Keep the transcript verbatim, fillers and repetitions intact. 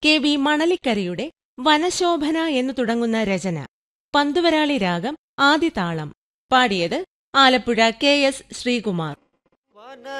K V മണലിക്കരയുടെ വനശോഭന എന്നു തുടങ്ങുന്ന രചന. പന്തുവരാളി രാഗം ആദിതാളം. പാടിയത് ആലപ്പുഴ കെ എസ് ശ്രീകുമാർ.